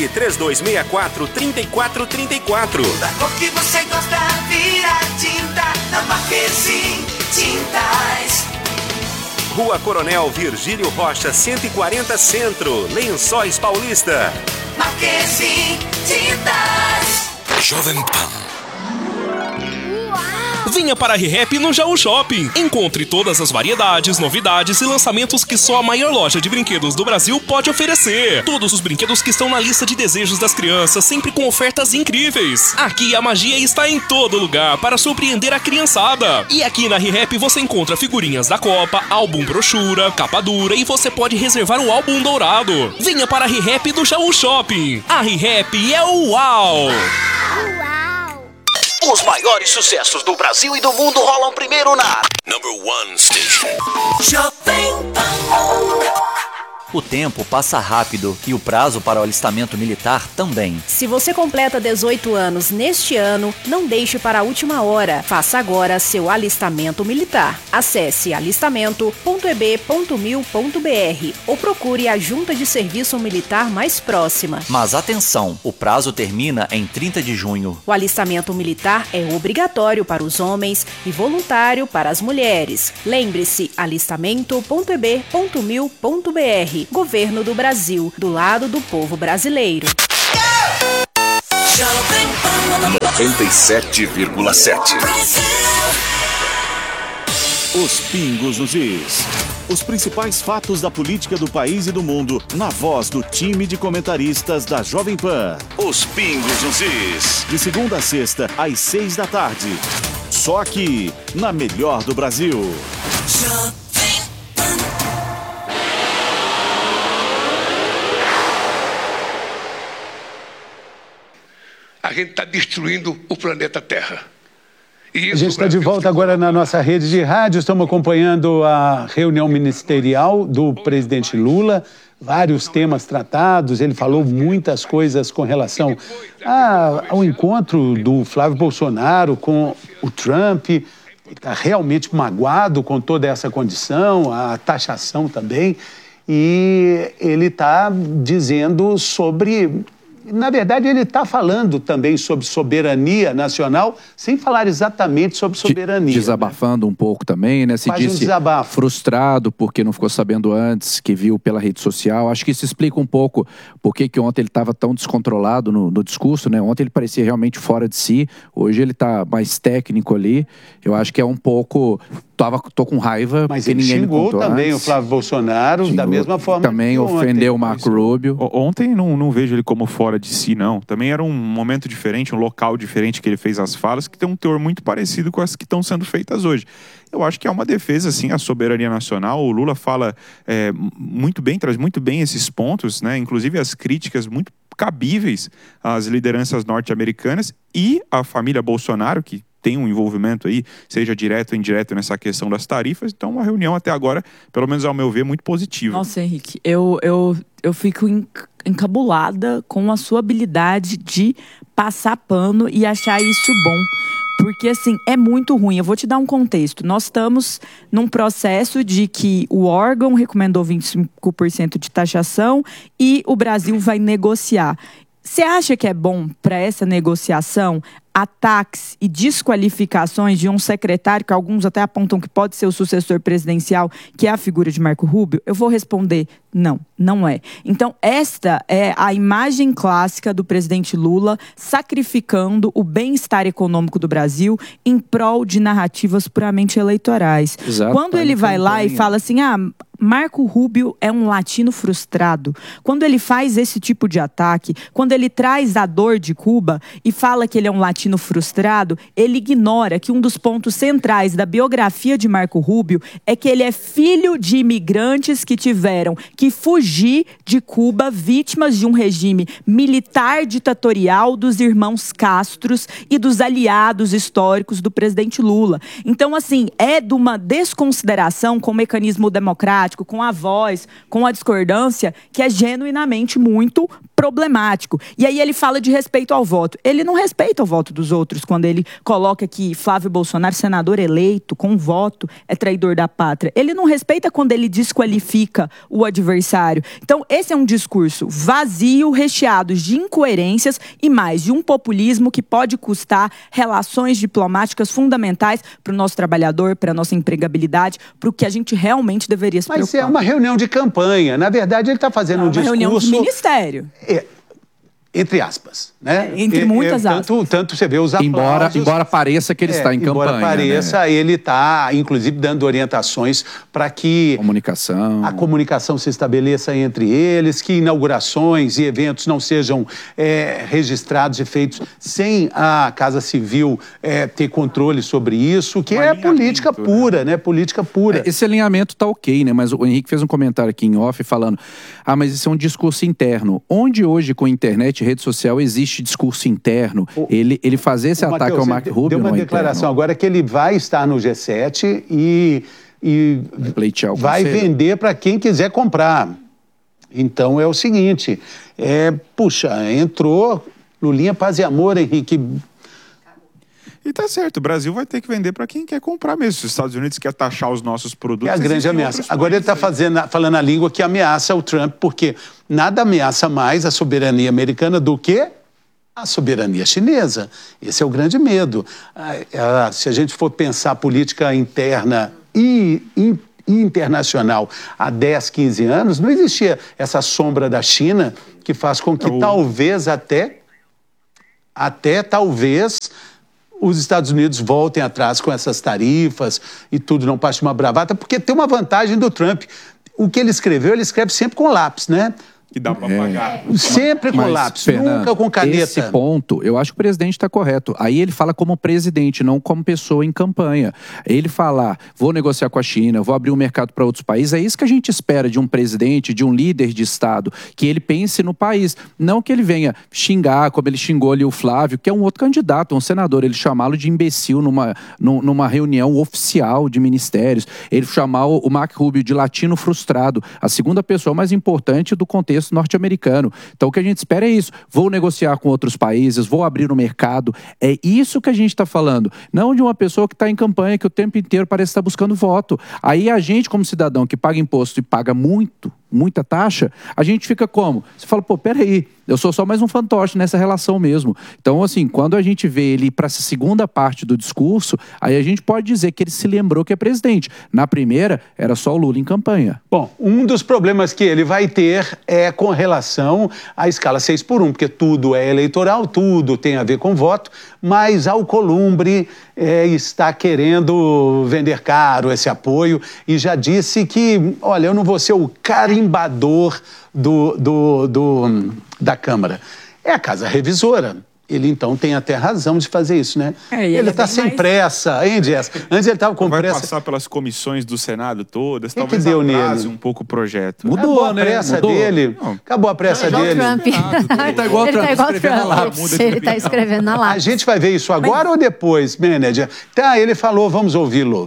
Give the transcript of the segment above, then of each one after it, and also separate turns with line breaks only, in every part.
Ligue 3264-3434.
Da cor que você gosta, vira tinta na Marquezine Tintas.
Rua Coronel Virgílio Rocha, 140 Centro, Lençóis Paulista.
Marquezine Tintas.
Jovem Pan.
Venha para a ReHap no Jaú Shopping. Encontre todas as variedades, novidades e lançamentos que só a maior loja de brinquedos do Brasil pode oferecer. Todos os brinquedos que estão na lista de desejos das crianças, sempre com ofertas incríveis. Aqui a magia está em todo lugar para surpreender a criançada. E aqui na ReHap você encontra figurinhas da Copa, álbum brochura, capa dura e você pode reservar o álbum dourado. Venha para a ReHap do Jaú Shopping. A ReHap é o UAU!
Os maiores sucessos do Brasil e do mundo rolam primeiro na
Number One Station.
Jovem Pan.
O tempo passa rápido e o prazo para o alistamento militar também.
Se você completa 18 anos neste ano, não deixe para a última hora. Faça agora seu alistamento militar. Acesse alistamento.eb.mil.br ou procure a junta de serviço militar mais próxima.
Mas atenção, o prazo termina em 30 de junho.
O alistamento militar é obrigatório para os homens e voluntário para as mulheres. Lembre-se, alistamento.eb.mil.br. Governo do Brasil, do lado do povo brasileiro.
97,7.
Os pingos nos is. Os principais fatos da política do país e do mundo, na voz do time de comentaristas da Jovem Pan. Os pingos nos is. De segunda a sexta, às 6 da tarde. Só aqui, na Melhor do Brasil.
A gente está destruindo o planeta Terra.
A gente está de volta agora na nossa rede de rádio. Estamos acompanhando a reunião ministerial do presidente Lula. Vários temas tratados. Ele falou muitas coisas com relação ao encontro do Flávio Bolsonaro com o Trump. Ele está realmente magoado com toda essa condição, a taxação também. E ele está dizendo sobre... Na verdade, ele está falando também sobre soberania nacional, sem falar exatamente sobre soberania.
Desabafando um pouco também, né? Se disse frustrado porque não ficou sabendo antes, que viu pela rede social. Acho que isso explica um pouco por que ontem ele estava tão descontrolado no discurso, né? Ontem ele parecia realmente fora de si, hoje ele está mais técnico ali. Eu acho que é um pouco... Tô com raiva.
Mas ele xingou também o Flávio Bolsonaro, da mesma forma
também ofendeu o Marco Rubio.
Ontem não vejo ele como fora de si, não. Também era um momento diferente, um local diferente que ele fez as falas, que tem um teor muito parecido com as que estão sendo feitas hoje. Eu acho que é uma defesa, assim, à soberania nacional. O Lula fala muito bem, traz muito bem esses pontos, né? Inclusive as críticas muito cabíveis às lideranças norte-americanas e à família Bolsonaro, que tem um envolvimento aí, seja direto ou indireto, nessa questão das tarifas. Então, uma reunião até agora, pelo menos ao meu ver, muito positiva.
Nossa, Henrique, eu fico encabulada com a sua habilidade de passar pano e achar isso bom. Porque, assim, é muito ruim. Eu vou te dar um contexto. Nós estamos num processo de que o órgão recomendou 25% de taxação e o Brasil vai negociar. Você acha que é bom para essa negociação ataques e desqualificações de um secretário que alguns até apontam que pode ser o sucessor presidencial, que é a figura de Marco Rubio? Eu vou responder, não, não é. Então, esta é a imagem clássica do presidente Lula sacrificando o bem-estar econômico do Brasil em prol de narrativas puramente eleitorais.
Exato,
quando ele vai lá e fala assim, Marco Rubio é um latino frustrado. Quando ele faz esse tipo de ataque, quando ele traz a dor de Cuba e fala que ele é um latino frustrado, ele ignora que um dos pontos centrais da biografia de Marco Rubio é que ele é filho de imigrantes que tiveram que fugir de Cuba, vítimas de um regime militar ditatorial dos irmãos Castros e dos aliados históricos do presidente Lula. Então, assim, é de uma desconsideração com o mecanismo democrático, com a voz, com a discordância, que é genuinamente muito problemático. E aí ele fala de respeito ao voto. Ele não respeita o voto dos outros quando ele coloca que Flávio Bolsonaro, senador eleito com voto, é traidor da pátria. Ele não respeita quando ele desqualifica o adversário. Então, esse é um discurso vazio, recheado de incoerências e mais de um populismo que pode custar relações diplomáticas fundamentais para o nosso trabalhador, para a nossa empregabilidade, para o que a gente realmente deveria se preocupar.
Mas é uma reunião de campanha. Na verdade, ele está fazendo um discurso...
Uma reunião de ministério.
Entre aspas, né?
Entre muitas aspas.
Tanto você vê os aplausos...
Embora pareça que ele está em campanha.
Embora pareça, né? Ele está, inclusive, dando orientações para que... a comunicação se estabeleça entre eles, que inaugurações e eventos não sejam registrados e feitos sem a Casa Civil ter controle sobre isso, que é política pura, né? Política pura.
Esse alinhamento está ok, né? Mas o Henrique fez um comentário aqui em off falando, mas isso é um discurso interno. Onde hoje, com a internet, rede social, existe discurso interno. Ele fazer esse ataque ao Marco Rubio...
Deu uma declaração agora que ele vai estar no G7 e vai vender para quem quiser comprar. Então é o seguinte, entrou Lulinha, paz e amor, Henrique...
E tá certo, o Brasil vai ter que vender para quem quer comprar mesmo. Se os Estados Unidos quer taxar os nossos produtos...
É a grande ameaça. Agora ele está falando a língua que ameaça o Trump, porque nada ameaça mais a soberania americana do que a soberania chinesa. Esse é o grande medo. Se a gente for pensar a política interna e internacional há 10, 15 anos, não existia essa sombra da China que faz com que talvez talvez os Estados Unidos voltem atrás com essas tarifas e tudo, não passe uma bravata, porque tem uma vantagem do Trump. O que ele escreve sempre com lápis, né?
Que dá para pagar.
Sempre com lápis, Fernando, nunca com caneta.
Esse ponto, eu acho que o presidente está correto. Aí ele fala como presidente, não como pessoa em campanha. Ele fala, vou negociar com a China, vou abrir um mercado para outros países. É isso que a gente espera de um presidente, de um líder de Estado, que ele pense no país. Não que ele venha xingar, como ele xingou ali o Flávio, que é um outro candidato, um senador. Ele chamá-lo de imbecil numa reunião oficial de ministérios. Ele chamar o Marco Rubio de latino frustrado, a segunda pessoa mais importante do contexto norte-americano. Então o que a gente espera é isso. Vou negociar com outros países, vou abrir o mercado. É isso que a gente está falando. Não de uma pessoa que está em campanha, que o tempo inteiro parece estar buscando voto. Aí a gente, como cidadão que paga imposto e paga muita taxa, a gente fica como? Você fala, peraí, eu sou só mais um fantoche nessa relação mesmo. Então, assim, quando a gente vê ele para essa segunda parte do discurso, aí a gente pode dizer que ele se lembrou que é presidente. Na primeira, era só o Lula em campanha.
Bom, um dos problemas que ele vai ter é com relação à escala 6x1, porque tudo é eleitoral, tudo tem a ver com voto, mas Alcolumbre está querendo vender caro esse apoio e já disse que, olha, eu não vou ser o carimbador da Câmara. É a casa revisora. Ele, então, tem até razão de fazer isso, né? Ele está sem pressa, hein, Jess? Antes ele estava com pressa.
Vai passar pelas comissões do Senado todas,
talvez deu
atrase
nele?
Um pouco o projeto.
Mudou, acabou a pressa dele. Acabou a pressa dele.
Trump. Ele está igual Trump, escrevendo na lápis. Ele está escrevendo na lápis.
A gente vai ver isso agora ou depois, manager? Tá, ele falou, vamos ouvi-lo.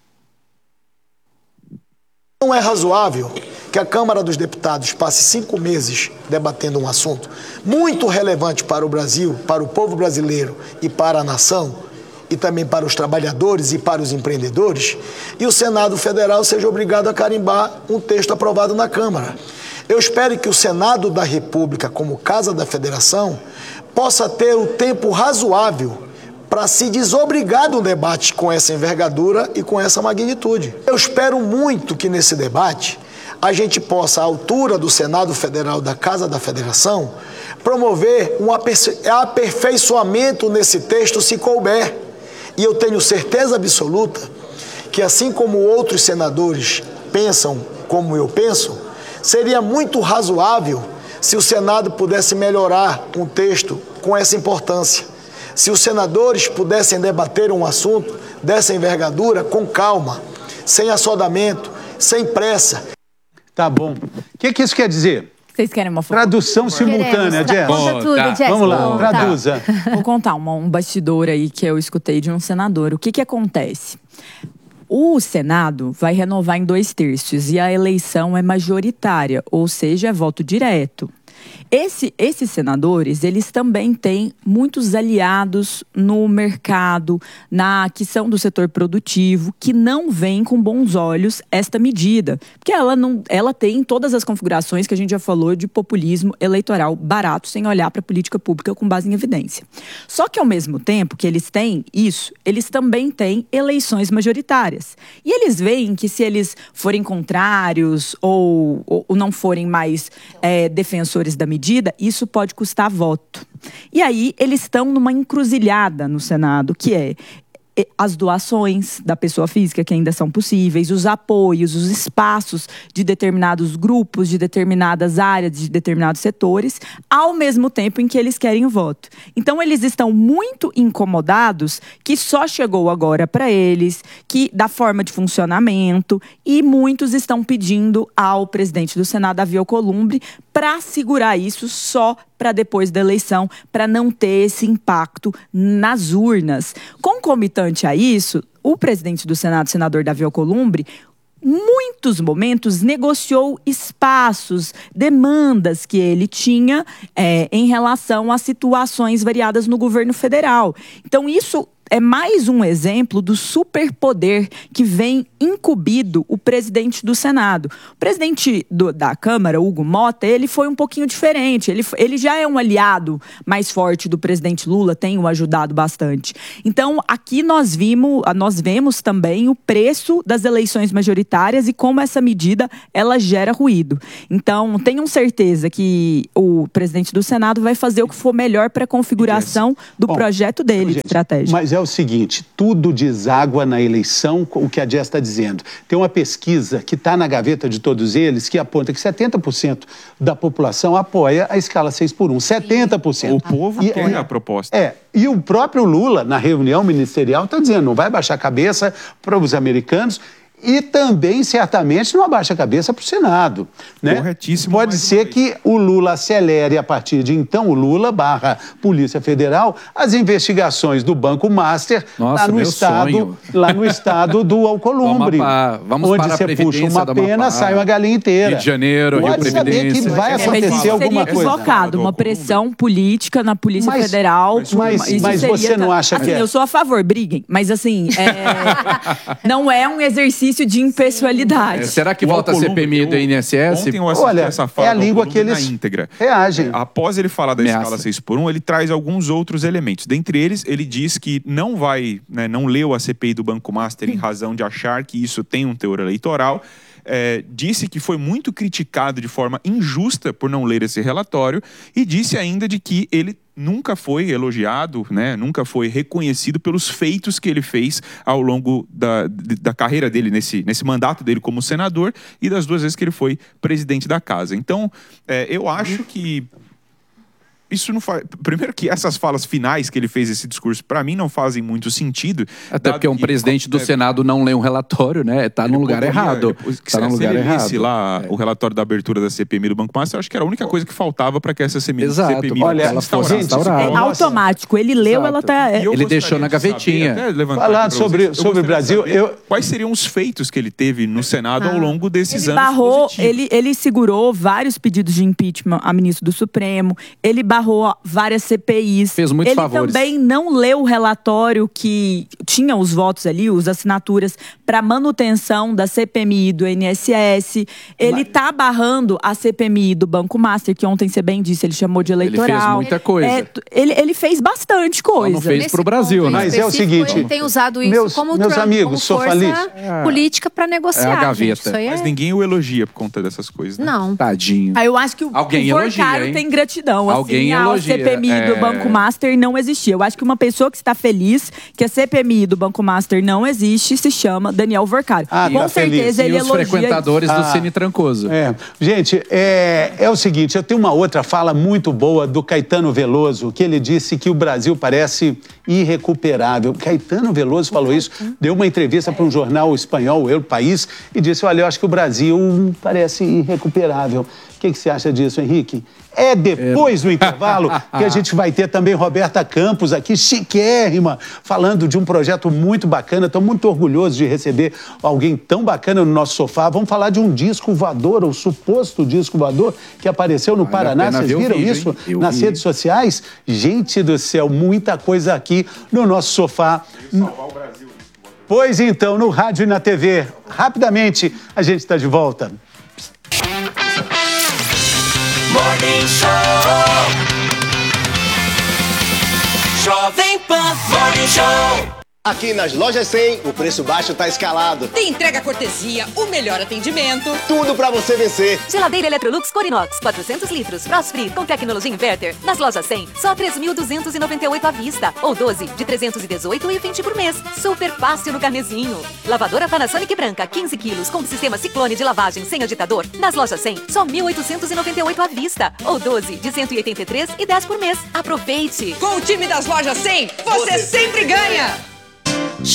Não é razoável que a Câmara dos Deputados passe 5 meses debatendo um assunto muito relevante para o Brasil, para o povo brasileiro e para a nação, e também para os trabalhadores e para os empreendedores, e o Senado Federal seja obrigado a carimbar um texto aprovado na Câmara. Eu espero que o Senado da República, como Casa da Federação, possa ter o tempo razoável para se desobrigar de um debate com essa envergadura e com essa magnitude. Eu espero muito que nesse debate a gente possa, à altura do Senado Federal da Casa da Federação, promover um aperfeiçoamento nesse texto se couber. E eu tenho certeza absoluta que, assim como outros senadores pensam como eu penso, seria muito razoável se o Senado pudesse melhorar um texto com essa importância. Se os senadores pudessem debater um assunto dessa envergadura com calma, sem assodamento, sem pressa.
Tá bom. O que isso quer dizer?
Vocês querem uma foto?
Tradução simultânea, Jess.
Conta tudo, Jess.
Vamos lá, traduza.
Vou contar um bastidor aí que eu escutei de um senador. O que acontece? O Senado vai renovar em 2/3 e a eleição é majoritária, ou seja, é voto direto. Esses senadores, eles também têm muitos aliados no mercado, que são do setor produtivo, que não veem com bons olhos esta medida. Porque ela tem todas as configurações que a gente já falou de populismo eleitoral barato, sem olhar para a política pública com base em evidência. Só que, ao mesmo tempo que eles têm isso, eles também têm eleições majoritárias. E eles veem que se eles forem contrários ou não forem mais defensores da medida, isso pode custar voto. E aí eles estão numa encruzilhada no Senado, que é as doações da pessoa física, que ainda são possíveis, os apoios, os espaços de determinados grupos, de determinadas áreas, de determinados setores, ao mesmo tempo em que eles querem o voto. Então, eles estão muito incomodados que só chegou agora para eles, que da forma de funcionamento, e muitos estão pedindo ao presidente do Senado, Davi Alcolumbre, para segurar isso só para depois da eleição, para não ter esse impacto nas urnas. Concomitante a isso, o presidente do Senado, senador Davi Alcolumbre, muitos momentos negociou espaços, demandas que ele tinha em relação a situações variadas no governo federal. Então, isso é mais um exemplo do superpoder que vem incumbido o presidente do Senado. O presidente da Câmara, Hugo Mota, ele foi um pouquinho diferente. Ele já é um aliado mais forte do presidente Lula, tem o ajudado bastante. Então, aqui nós vemos também o preço das eleições majoritárias e como essa medida, ela gera ruído. Então, tenham certeza que o presidente do Senado vai fazer o que for melhor para a configuração do projeto dele, de estratégia.
Mas é o seguinte, tudo deságua na eleição, o que a Jess está dizendo. Tem uma pesquisa que está na gaveta de todos eles que aponta que 70% da população apoia a escala 6x1. 70%.
O povo apoia a proposta.
E o próprio Lula, na reunião ministerial, está dizendo, não vai baixar a cabeça para os americanos. E também, certamente, não abaixa a cabeça para o Senado. Né?
Corretíssimo.
Pode ser que o Lula acelere, a partir de então, o Lula / Polícia Federal, as investigações do Banco Master.
Nossa,
lá no estado do Alcolumbre.
Vamos
onde
para a
você puxa uma
Previdência
pena, sai uma galinha inteira.
Rio de Janeiro, Rio
Pode saber
Previdência.
que vai acontecer alguma coisa.
Seria equivocado, uma pressão política na Polícia Federal.
Mas você não acha que
eu sou a favor, briguem. Mas assim, não é um exercício de impessoalidade.
Será que volta a CPMI do INSS?
Ontem eu assisti essa fala
é a língua que eles
na íntegra.
reagem.
Após ele falar da escala 6x1, ele traz alguns outros elementos. Dentre eles, ele diz que não vai, não leu a CPI do Banco Master em razão de achar que isso tem um teor eleitoral. Disse que foi muito criticado de forma injusta por não ler esse relatório e disse ainda de que ele nunca foi elogiado, nunca foi reconhecido pelos feitos que ele fez ao longo da carreira dele, nesse mandato dele como senador e das 2 vezes que ele foi presidente da casa. Então, eu acho que isso não faz... Primeiro que essas falas finais que ele fez, esse discurso, para mim não fazem muito sentido.
Até porque um presidente do Senado não lê um relatório, Tá no lugar errado.
Se ele lisse lá o relatório da abertura da CPMI do Banco Master, eu acho que era a única coisa que faltava para que essa CPMI
fosse instaurada.
É automático. Ele leu, ela tá...
Ele deixou na gavetinha.
Falar sobre o Brasil...
Quais seriam os feitos que ele teve no Senado ao longo desses anos
positivos? Ele segurou vários pedidos de impeachment a ministro do Supremo. Ele barrou várias CPIs.
Fez muitos favores.
Ele também não leu o relatório que tinha os votos ali, as assinaturas, para manutenção da CPMI do INSS. Ele tá barrando a CPMI do Banco Master, que ontem você bem disse, ele chamou de eleitoral.
Ele fez muita coisa.
Ele fez bastante coisa.
Só não fez pro Brasil,
Mas é o seguinte...
Ele tem usado isso como
meus amigos,
como força política para negociar.
É a gaveta.
Gente,
Mas ninguém o elogia por conta dessas coisas,
Não.
Tadinho.
Eu acho que o Forcaro tem gratidão.
Alguém
a CPMI do Banco Master não existia. Eu acho que uma pessoa que está feliz que a CPMI do Banco Master não existe se chama Daniel Forcaro. Com certeza ele elogia.
E os frequentadores do Cine Trancoso.
Gente, é o seguinte, eu tenho uma outra fala muito boa do Caetano Veloso, que ele disse que o Brasil parece irrecuperável. Caetano Veloso falou isso, deu uma entrevista para um jornal espanhol, El País, e disse, olha, eu acho que o Brasil parece irrecuperável. O que você acha disso, Henrique? É depois do intervalo que a gente vai ter também Roberta Campos aqui, chiquérrima, falando de um projeto muito bacana. Estou muito orgulhoso de receber alguém tão bacana no nosso sofá. Vamos falar de um disco voador, ou suposto disco voador, que apareceu no Paraná. Vocês viram isso nas redes sociais? Gente do céu, muita coisa aqui no nosso sofá.
Salvar o Brasil.
Pois então, no rádio e na TV. Rapidamente, a gente está de volta.
Morning Show. Jovem Pan Morning Show.
Aqui nas Lojas 100, o preço baixo tá escalado.
Tem entrega cortesia, o melhor atendimento.
Tudo pra você vencer.
Geladeira Electrolux Corinox, 400 litros, Frost Free, com tecnologia inverter. Nas Lojas 100, só 3.298 à vista. Ou 12, de 318,20 por mês. Super fácil no carnezinho. Lavadora Panasonic branca, 15 quilos, com sistema Ciclone de lavagem sem agitador. Nas Lojas 100, só 1.898 à vista. Ou 12, de 183,10 por mês. Aproveite!
Com o time das Lojas 100, você sempre ganha!